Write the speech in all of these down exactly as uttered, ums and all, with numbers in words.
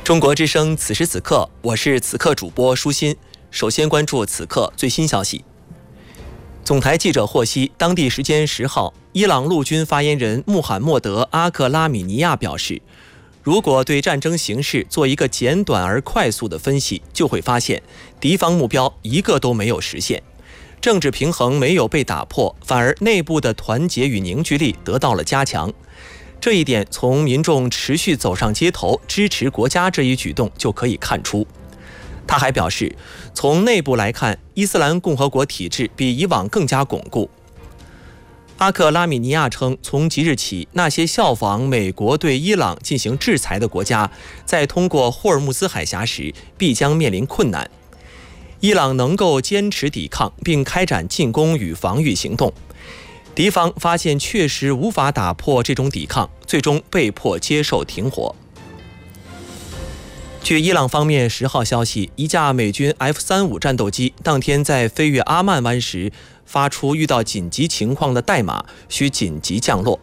中国之声此时此刻，我是此刻主播舒心。首先关注此刻最新消息。总台记者获悉，当地时间十号，伊朗陆军发言人穆罕默德·阿克拉米尼亚表示，如果对战争形势做一个简短而快速的分析，就会发现敌方目标一个都没有实现，政治平衡没有被打破，反而内部的团结与凝聚力得到了加强。这一点从民众持续走上街头支持国家这一举动就可以看出。他还表示，从内部来看，伊斯兰共和国体制比以往更加巩固。阿克拉米尼亚称，从即日起，那些效仿美国对伊朗进行制裁的国家，在通过霍尔木兹海峡时必将面临困难。伊朗能够坚持抵抗并开展进攻与防御行动，敌方发现确实无法打破这种抵抗，最终被迫接受停火。据伊朗方面十号消息，一架美军 F 三十五 战斗机当天在飞越阿曼湾时发出遇到紧急情况的代码，需紧急降落。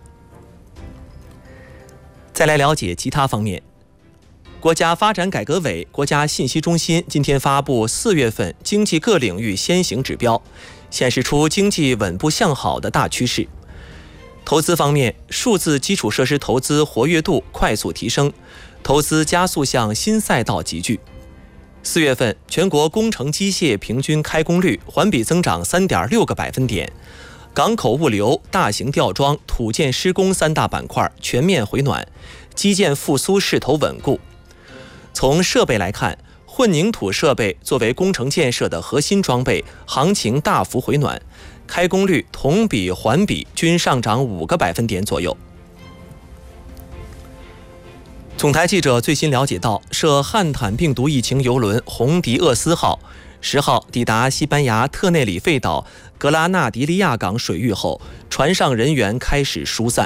再来了解其他方面。国家发展改革委、国家信息中心今天发布四月份经济各领域先行指标，显示出经济稳步向好的大趋势。投资方面，数字基础设施投资活跃度快速提升，投资加速向新赛道集聚。四月份，全国工程机械平均开工率环比增长 三点六个百分点，港口物流、大型吊装、土建施工三大板块全面回暖，基建复苏势头稳固。从设备来看，混凝土设备作为工程建设的核心装备，行情大幅回暖，开工率同比环比均上涨五个百分点左右。总台记者最新了解到，涉汉坦病毒疫情邮轮红迪厄斯号十号抵达西班牙特内里费岛格拉纳迪利亚港水域后，船上人员开始疏散。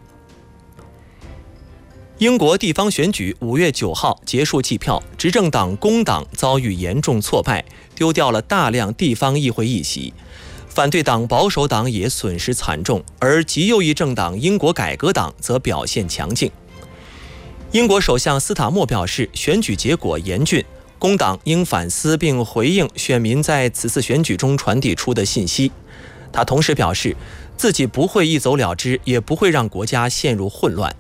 英国地方选举五月九号结束计票，执政党工党遭遇严重挫败，丢掉了大量地方议会议席，反对党保守党也损失惨重，而极右翼政党英国改革党则表现强劲。英国首相斯塔默表示，选举结果严峻，工党应反思并回应选民在此次选举中传递出的信息。他同时表示，自己不会一走了之，也不会让国家陷入混乱。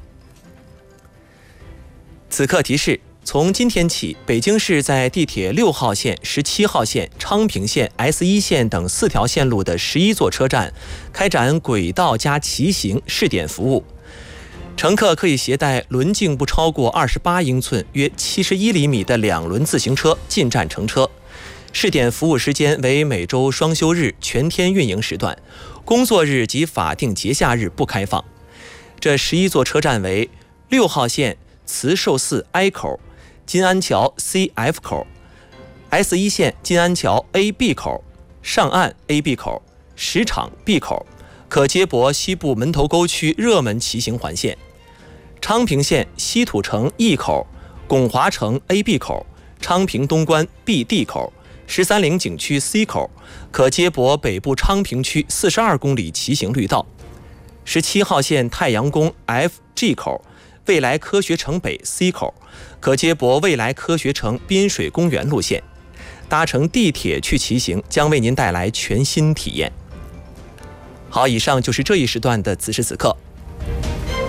此刻提示，从今天起，北京市在地铁六号线、十七号线、昌平线、S 一 线等四条线路的十一座车站开展轨道加骑行试点服务。乘客可以携带轮径不超过二十八英寸、约七十一厘米的两轮自行车进站乘车。试点服务时间为每周双休日全天运营时段，工作日及法定节假日不开放。这十一座车站为六号线慈寿寺 I 口、金安桥 C F 口、S 一 线金安桥 A B 口、上岸 A B 口、石场 B 口，可接驳西部门头沟区热门骑行环线。昌平线西土城 E 口、拱华城 A B 口、昌平东关 B D 口、十三陵景区 C 口，可接驳北部昌平区四十二公里骑行绿道。十七号线太阳宫 F G 口、未来科学城北 C 口，可接驳未来科学城滨水公园路线。搭乘地铁去骑行将为您带来全新体验。好，以上就是这一时段的此时此刻。